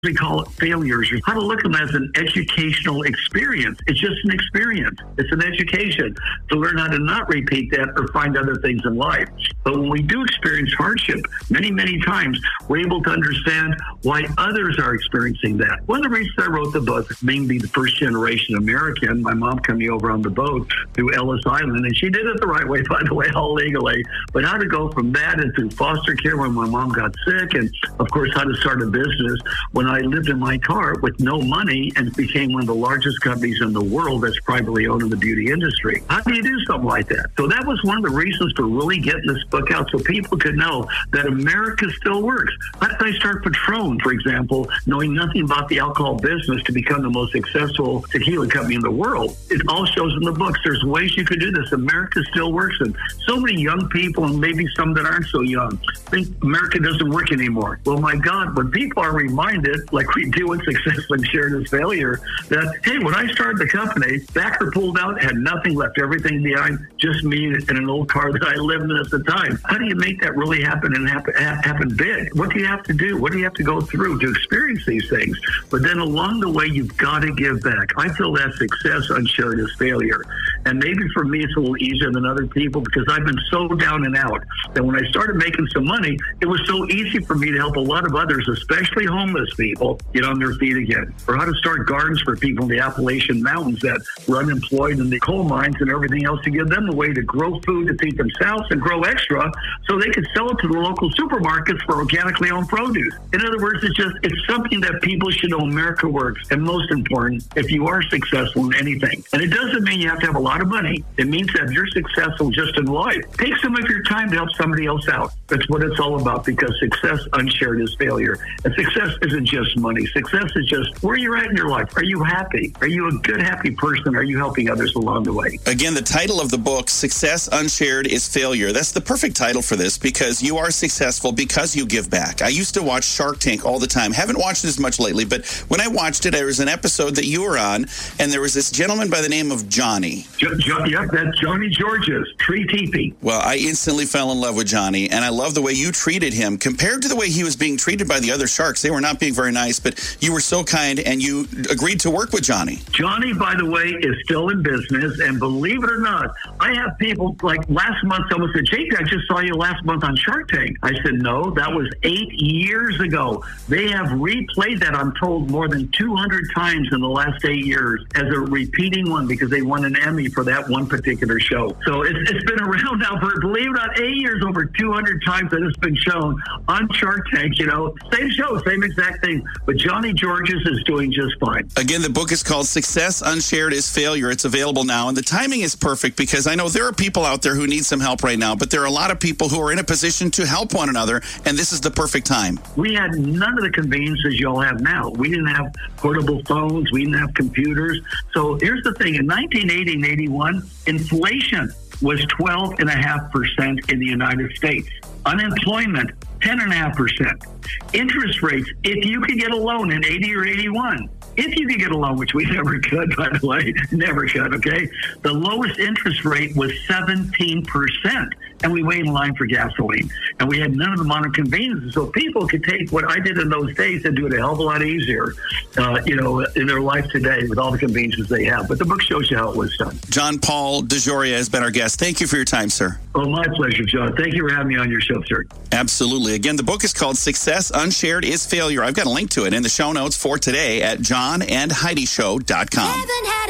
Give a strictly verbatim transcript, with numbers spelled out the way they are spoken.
we call it failures, or how to look at them as an educational experience. It's just an experience. It's an education to learn how to not repeat that or find other things in life. But when we do experience hardship, many, many times, we're able to understand why others are experiencing that. One of the reasons I wrote the book, being the first generation American, my mom coming over on the boat through Ellis Island, and she did it the right way, by the way, all legally. But how to go from that into foster care when my mom got sick, and of course, how to start a business when I lived in my car with no money and became one of the largest companies in the world that's privately owned in the beauty industry. How do you do something like that? So that was one of the reasons for really getting this book out, so people could know that America still works. How did I start Patron, for example, knowing nothing about the alcohol business to become the most successful tequila company in the world? It all shows in the books. There's ways you could do this. America still works. And so many young people, and maybe some that aren't so young, think America doesn't work anymore. Well, my God, when people are reminded, like we do with Success Unshared as Failure, that, hey, when I started the company, Backer pulled out, had nothing left, everything behind, just me in an old car that I lived in at the time. How do you make that really happen and happen, happen big? What do you have to do? What do you have to go through to experience these things? But then along the way, you've got to give back. I feel that Success Unshared is Failure. And maybe for me, it's a little easier than other people because I've been so down and out that when I started making some money, it was so easy for me to help a lot of others, especially homeless people, get on their feet again. Or how to start gardens for people in the Appalachian Mountains that were unemployed in the coal mines and everything else, to give them a way to grow food to feed themselves and grow extra so they could sell it to the local supermarkets for organically owned produce. In other words, it's just, it's something that people should know America works. And most important, if you are successful in anything, and it doesn't mean you have to have a lot of money. It means that if you're successful just in life, take some of your time to help somebody else out. That's what it's all about, because Success Unshared is Failure. And success isn't just money. Success is just where you're at in your life. Are you happy? Are you a good, happy person? Are you helping others along the way? Again, the title of the book, Success Unshared is Failure. That's the perfect title for this, because you are successful because you give back. I used to watch Shark Tank all the time. Haven't watched it as much lately, but when I watched it, there was an episode that you were on, and there was this gentleman by the name of Johnny. Jo- jo- yep, that's Johnny George's Tree Teepee. Well, I instantly fell in love with Johnny, and I love the way you treated him. Compared to the way he was being treated by the other sharks, they were not being very nice, but you were so kind, and you agreed to work with Johnny. Johnny, by the way, is still in business, and believe it or not, I have people, like last month, someone said, Jake, I just saw you last month on Shark Tank. I said, no, that was eight years ago. They have replayed that, I'm told, more than two hundred times in the last eight years as a repeating one, because they won an Emmy for that one particular show. So it's, it's been around now for, believe it or not, eight years, over two hundred times that it's been shown on Shark Tank, you know, same show, same exact thing. But Johnny George's is doing just fine. Again, the book is called Success Unshared is Failure. It's available now, and the timing is perfect because I know there are people out there who need some help right now, but there are a lot of people who are in a position to help one another, and this is the perfect time. We had none of the conveniences y'all have now. We didn't have portable phones. We didn't have computers. So here's the thing. In nineteen eighty and eighty-one, inflation was twelve point five percent in the United States. Unemployment, ten point five percent. Interest rates, if you could get a loan in eighty or eighty-one, if you could get a loan, which we never could, by the way, never could, okay? The lowest interest rate was seventeen percent, and we waited in line for gasoline. And we had none of the modern conveniences. So people could take what I did in those days and do it a hell of a lot easier, uh, you know, in their life today with all the conveniences they have. But the book shows you how it was done. John Paul DeJoria has been our guest. Thank you for your time, sir. Oh, my pleasure, John. Thank you for having me on your show, sir. Absolutely. Again, the book is called Success Unshared is Failure. I've got a link to it in the show notes for today at john and heidi show dot com.